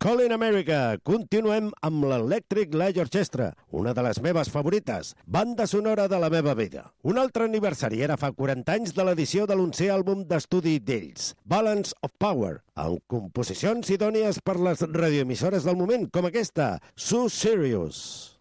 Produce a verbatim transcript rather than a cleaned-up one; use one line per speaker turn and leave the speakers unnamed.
Calling America. Continuem amb l'Electric Light Orchestra, una de les meves favorites, banda sonora de la meva vida. Un altre aniversari era fa quaranta anys de l'edició de l'onzè àlbum d'estudi d'ells, Balance of Power, amb composicions idònies per les radioemissores del moment, com aquesta, So Serious.